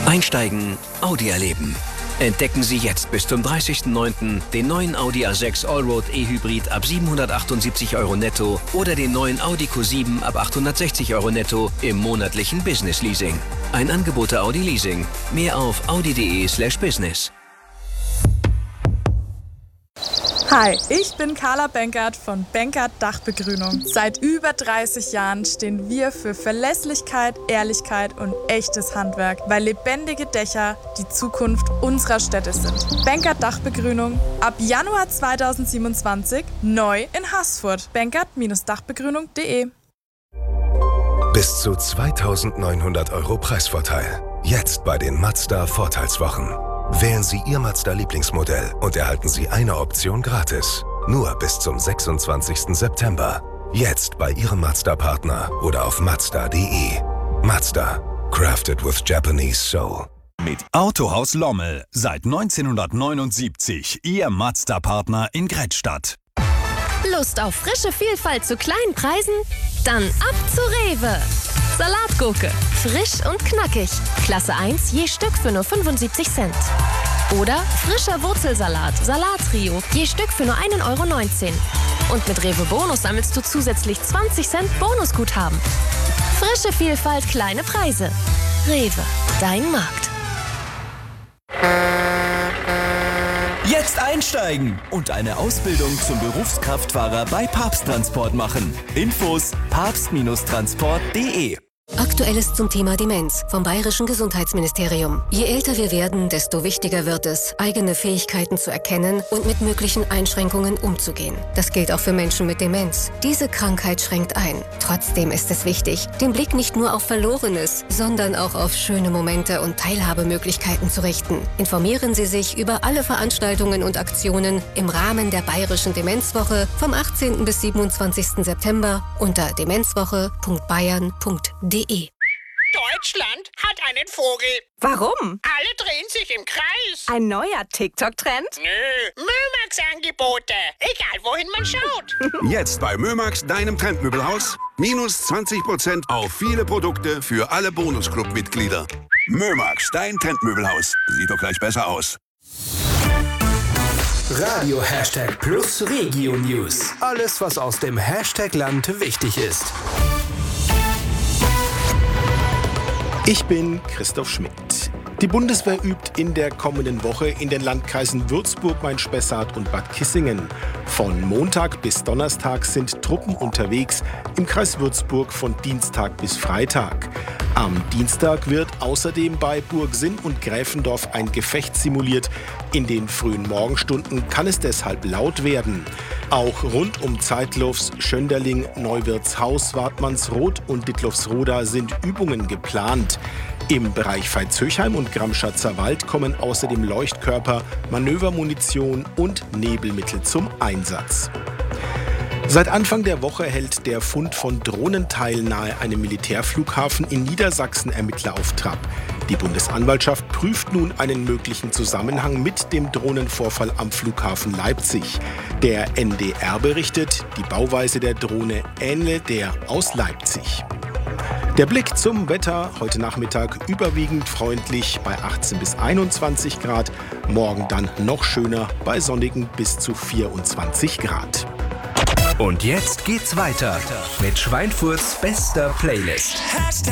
Einsteigen, Audi erleben. Entdecken Sie jetzt bis zum 30.09. den neuen Audi A6 Allroad E-Hybrid ab 778 € netto oder den neuen Audi Q7 ab 860 € netto im monatlichen Business Leasing. Ein Angebot der Audi Leasing. Mehr auf audi.de/business. Hi, ich bin Carla Benkert von Benkert Dachbegrünung. Seit über 30 Jahren stehen wir für Verlässlichkeit, Ehrlichkeit und echtes Handwerk, weil lebendige Dächer die Zukunft unserer Städte sind. Benkert Dachbegrünung ab Januar 2027 neu in Haßfurt. benkert-dachbegrünung.de. Bis zu 2.900 € Preisvorteil. Jetzt bei den Mazda Vorteilswochen. Wählen Sie Ihr Mazda-Lieblingsmodell und erhalten Sie eine Option gratis. Nur bis zum 26. September. Jetzt bei Ihrem Mazda-Partner oder auf Mazda.de. Mazda. Crafted with Japanese soul. Mit Autohaus Lommel. Seit 1979 Ihr Mazda-Partner in Grettstadt. Lust auf frische Vielfalt zu kleinen Preisen? Dann ab zu Rewe. Salatgurke. Frisch und knackig. Klasse 1 je Stück für nur 75 Cent. Oder frischer Wurzelsalat. Salattrio je Stück für nur 1,19 €. Und mit Rewe Bonus sammelst du zusätzlich 20 Cent Bonusguthaben. Frische Vielfalt, kleine Preise. Rewe. Dein Markt. Jetzt einsteigen und eine Ausbildung zum Berufskraftfahrer bei Papst-Transport machen. Infos papst-transport.de. Aktuelles zum Thema Demenz vom Bayerischen Gesundheitsministerium. Je älter wir werden, desto wichtiger wird es, eigene Fähigkeiten zu erkennen und mit möglichen Einschränkungen umzugehen. Das gilt auch für Menschen mit Demenz. Diese Krankheit schränkt ein. Trotzdem ist es wichtig, den Blick nicht nur auf Verlorenes, sondern auch auf schöne Momente und Teilhabemöglichkeiten zu richten. Informieren Sie sich über alle Veranstaltungen und Aktionen im Rahmen der Bayerischen Demenzwoche vom 18. bis 27. September unter demenzwoche.bayern.de. Deutschland hat einen Vogel. Warum? Alle drehen sich im Kreis. Ein neuer TikTok-Trend? Nö, Mömax-Angebote. Egal, wohin man schaut. Jetzt bei Mömax, deinem Trendmöbelhaus. Minus 20% auf viele Produkte für alle Bonusclub-Mitglieder. Mömax, dein Trendmöbelhaus. Sieht doch gleich besser aus. Radio #Plus Regio News. Alles, was aus dem Hashtag-Land wichtig ist. Ich bin Christoph Schmidt. Die Bundeswehr übt in der kommenden Woche in den Landkreisen Würzburg, Main-Spessart und Bad Kissingen. Von Montag bis Donnerstag sind Truppen unterwegs, im Kreis Würzburg von Dienstag bis Freitag. Am Dienstag wird außerdem bei Burgsinn und Gräfendorf ein Gefecht simuliert. In den frühen Morgenstunden kann es deshalb laut werden. Auch rund um Zeitlofs, Schönderling, Neuwirtshaus, Wartmannsroth und Dittlofsroda sind Übungen geplant. Im Bereich Veitshöchheim und Gramschatzer Wald kommen außerdem Leuchtkörper, Manövermunition und Nebelmittel zum Einsatz. Seit Anfang der Woche hält der Fund von Drohnenteilen nahe einem Militärflughafen in Niedersachsen Ermittler auf Trab. Die Bundesanwaltschaft prüft nun einen möglichen Zusammenhang mit dem Drohnenvorfall am Flughafen Leipzig. Der NDR berichtet, die Bauweise der Drohne ähnle der aus Leipzig. Der Blick zum Wetter, heute Nachmittag überwiegend freundlich bei 18 bis 21 Grad, morgen dann noch schöner bei sonnigen bis zu 24 Grad. Und jetzt geht's weiter mit Schweinfurts bester Playlist.